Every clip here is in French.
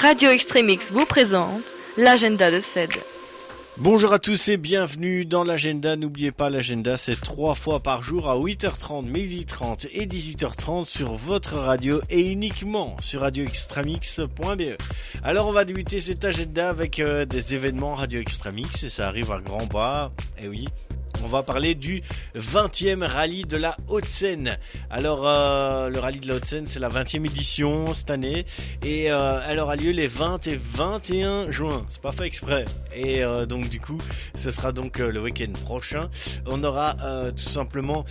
Radio Extremix vous présente l'agenda de CED. Bonjour à tous et bienvenue dans l'agenda. N'oubliez pas, l'agenda c'est 3 fois par jour à 8h30, 12h30 et 18h30 sur votre radio et uniquement sur radioextremix.be. Alors on va débuter cet agenda avec des événements Radio Extremix et ça arrive à grands pas. Et oui, on va parler du 20e rallye de la Haute-Seine. Alors le rallye de la Haute-Seine, c'est la 20e édition cette année et elle aura lieu les 20 et 21 juin. C'est pas fait exprès. Et donc du coup, ce sera donc le week-end prochain. On aura tout simplement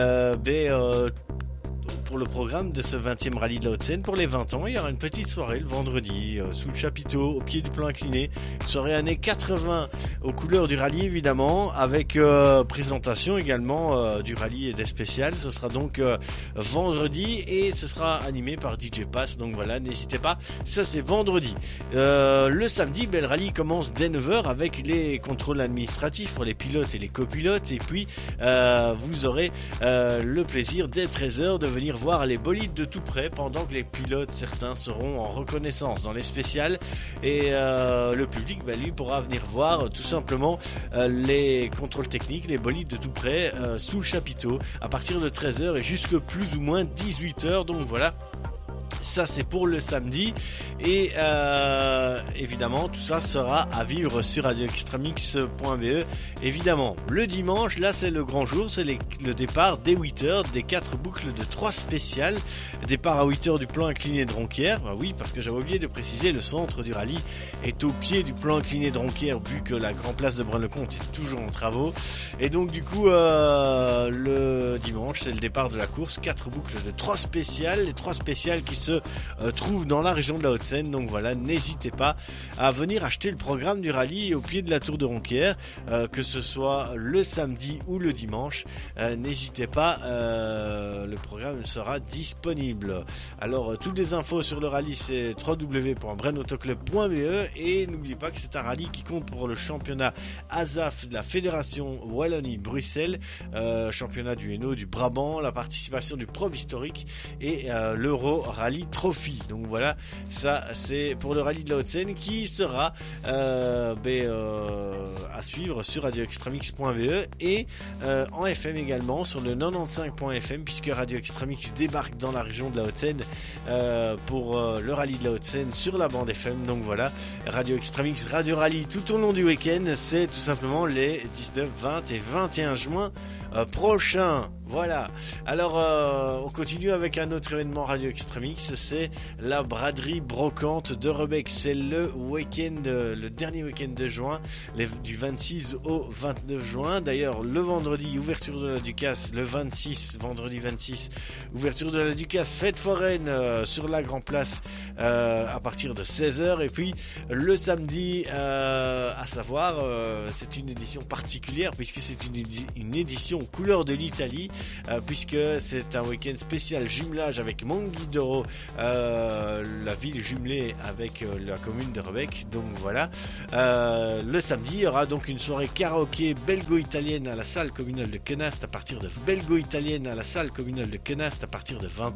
pour le programme de ce 20e rallye de la Haute-Seine, pour les 20 ans, il y aura une petite soirée le vendredi sous le chapiteau, au pied du plan incliné. Une soirée années 80 aux couleurs du rallye évidemment, avec présentation également du rallye et des spéciales. Ce sera donc vendredi et ce sera animé par DJ Pass. Donc voilà, n'hésitez pas, ça c'est vendredi. Le samedi, le rallye commence dès 9h avec les contrôles administratifs pour les pilotes et les copilotes. Et puis vous aurez le plaisir dès 13h de venir voir les bolides de tout près pendant que les pilotes, certains seront en reconnaissance dans les spéciales et le public lui pourra venir voir tout simplement les contrôles techniques, les bolides de tout près sous le chapiteau à partir de 13h et jusque plus ou moins 18h. Donc voilà, ça c'est pour le samedi et évidemment tout ça sera à vivre sur radioextremix.be. Évidemment le dimanche, là c'est le grand jour, c'est le départ dès 8h des 4 boucles de 3 spéciales. Départ à 8h du plan incliné de Ronquière. Oui, parce que j'avais oublié de préciser, le centre du rallye est au pied du plan incliné de Ronquière vu que la grande place de Braine-le-Comte est toujours en travaux. Et donc du coup le dimanche c'est le départ de la course, 4 boucles de 3 spéciales, les 3 spéciales qui se trouvent dans la région de la Haute-Seine. Donc voilà, n'hésitez pas à venir acheter le programme du rallye au pied de la tour de Ronquière, que ce soit le samedi ou le dimanche. N'hésitez pas, le programme sera disponible. Alors toutes les infos sur le rallye c'est www.brainautoclub.be et n'oubliez pas que c'est un rallye qui compte pour le championnat ASAF de la Fédération Wallonie-Bruxelles, championnat du Hainaut, du Brabant, la participation du Prov historique et l'Euro Rally Trophy. Donc voilà, ça c'est pour le rallye de la Haute-Seine qui sera à suivre sur radioextremix.be et en FM également sur le 95.fm puisque Radio Extremix débarque dans la région de la Haute-Seine pour le rallye de la Haute-Seine sur la bande FM. Donc voilà, Radio Extremix, Radio Rallye tout au long du week-end, c'est tout simplement les 19, 20 et 21 juin prochains. Voilà, alors on continue avec un autre événement Radio Extremix, c'est la braderie brocante de Rebec. C'est le week-end, le dernier week-end de juin, du 26 au 29 juin. D'ailleurs, le vendredi, ouverture de la Ducasse, le 26, vendredi 26, ouverture de la Ducasse, fête foraine sur la Grand Place à partir de 16h. Et puis le samedi, à savoir, c'est une édition particulière puisque c'est une édition couleur de l'Italie. Puisque c'est un week-end spécial jumelage avec Monghidoro, la ville jumelée avec la commune de Rebec. Donc voilà, le samedi il y aura donc une soirée karaoké belgo-italienne à la salle communale de Quenast à partir de 20h.